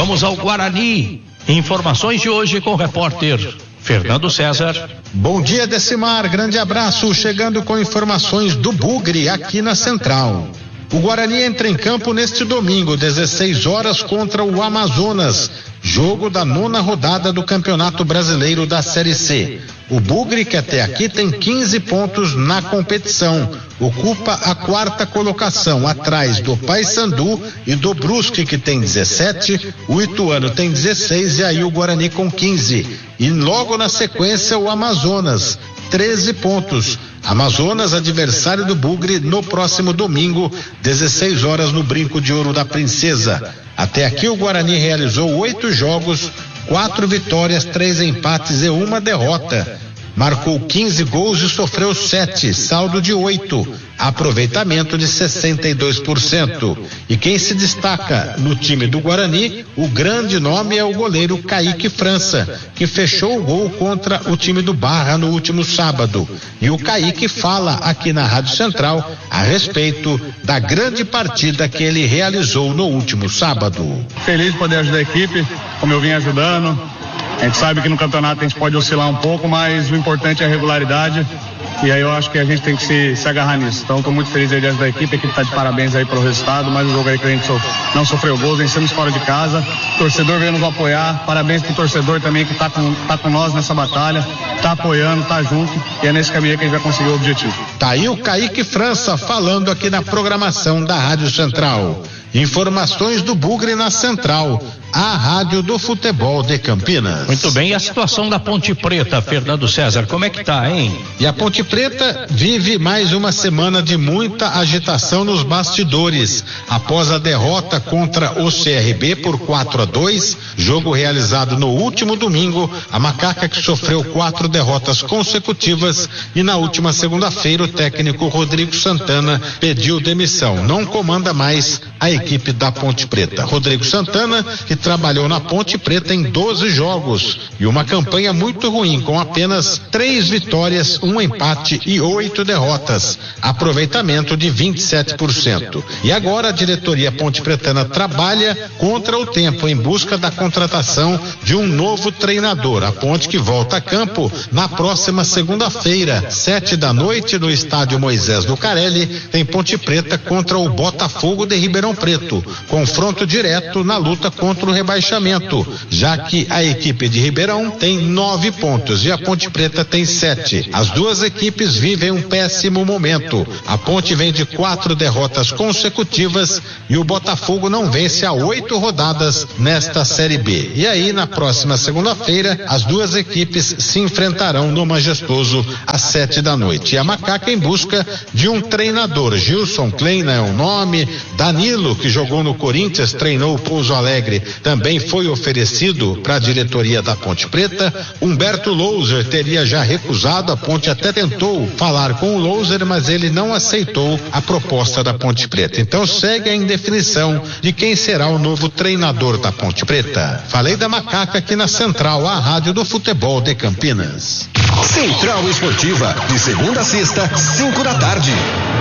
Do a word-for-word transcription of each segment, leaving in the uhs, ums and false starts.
Vamos ao Guarani. Informações de hoje com o repórter Fernando César. Bom dia, Decimar. Grande abraço. Chegando com informações do Bugre aqui na Central. O Guarani entra em campo neste domingo, dezesseis horas, contra o Amazonas, jogo da nona rodada do Campeonato Brasileiro da Série C. O Bugre, que até aqui tem quinze pontos na competição, ocupa a quarta colocação, atrás do Paysandu e do Brusque, que tem dezessete, o Ituano tem dezesseis e aí o Guarani com quinze. E logo na sequência o Amazonas, treze pontos. Amazonas, adversário do Bugre, no próximo domingo, dezesseis horas, no Brinco de Ouro da Princesa. Até aqui o Guarani realizou oito jogos, quatro vitórias, três empates e uma derrota. Marcou quinze gols e sofreu sete, saldo de oito, aproveitamento de sessenta e dois por cento. E quem se destaca no time do Guarani, o grande nome é o goleiro Kaique França, que fechou o gol contra o time do Barra no último sábado. E o Kaique fala aqui na Rádio Central a respeito da grande partida que ele realizou no último sábado. Feliz de poder ajudar a equipe, como eu vim ajudando. A gente sabe que no campeonato a gente pode oscilar um pouco, mas o importante é a regularidade. E aí eu acho que a gente tem que se, se agarrar nisso. Então estou muito feliz aí diante da equipe, a equipe está de parabéns aí pelo resultado, mais um jogo aí que a gente so, não sofreu gols, vencemos fora de casa, o torcedor veio nos apoiar, parabéns pro torcedor também que está com, tá com nós nessa batalha, está apoiando, está junto, e é nesse caminho que a gente vai conseguir o objetivo. Tá aí o Kaique França falando aqui na programação da Rádio Central. Informações do Bugre na Central, a rádio do futebol de Campinas. Muito bem, e a situação da Ponte Preta, Fernando César, como é que tá, hein? E a Ponte Preta vive mais uma semana de muita agitação nos bastidores. Após a derrota contra o C R B por quatro a dois, jogo realizado no último domingo, a Macaca, que sofreu quatro derrotas consecutivas, e na última segunda-feira o técnico Rodrigo Santana pediu demissão. Não comanda mais a equipe da Ponte Preta. Rodrigo Santana, que trabalhou na Ponte Preta em doze jogos e uma campanha muito ruim, com apenas três vitórias, um empate e oito derrotas, aproveitamento de vinte e sete por cento. E agora a diretoria ponte pretana trabalha contra o tempo em busca da contratação de um novo treinador. A Ponte, que volta a campo na próxima segunda-feira, sete da noite, no estádio Moisés Lucarelli, tem Ponte Preta contra o Botafogo de Ribeirão Preto, confronto direto na luta contra o rebaixamento, já que a equipe de Ribeirão tem nove pontos e a Ponte Preta tem sete. As duas equipes vivem um péssimo momento. A Ponte vem de quatro derrotas consecutivas e o Botafogo não vence há oito rodadas nesta Série B. E aí, na próxima segunda-feira, as duas equipes se enfrentarão no Majestoso às sete da noite. E a Macaca em busca de um treinador. Gilson Kleina é o nome. Danilo, que jogou no Corinthians, treinou o Pouso Alegre, também foi oferecido para a diretoria da Ponte Preta. Humberto Louser teria já recusado, a Ponte até tentou falar com o Louser, mas ele não aceitou a proposta da Ponte Preta. Então segue a indefinição de quem será o novo treinador da Ponte Preta. Falei da Macaca aqui na Central, a rádio do futebol de Campinas. Central Esportiva, de segunda a sexta, cinco da tarde.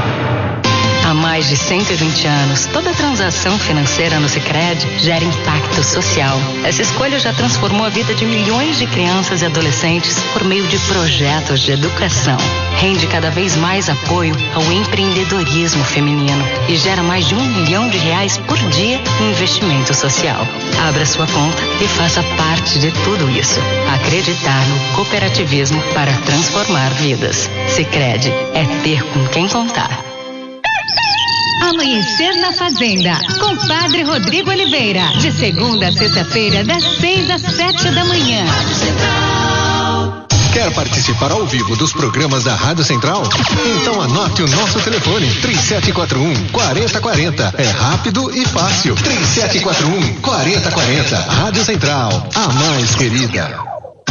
Há mais de cento e vinte anos, toda transação financeira no Sicredi gera impacto social. Essa escolha já transformou a vida de milhões de crianças e adolescentes por meio de projetos de educação. Rende cada vez mais apoio ao empreendedorismo feminino e gera mais de um milhão de reais por dia em investimento social. Abra sua conta e faça parte de tudo isso. Acreditar no cooperativismo para transformar vidas. Sicredi é ter com quem contar. Amanhecer na Fazenda, com Padre Rodrigo Oliveira, de segunda a sexta-feira, das seis às sete da manhã. Quer participar ao vivo dos programas da Rádio Central? Então anote o nosso telefone, três sete quatro um, quatro zero quatro zero. É rápido e fácil. três sete quatro um, quatro zero quatro zero. Rádio Central, a mais querida.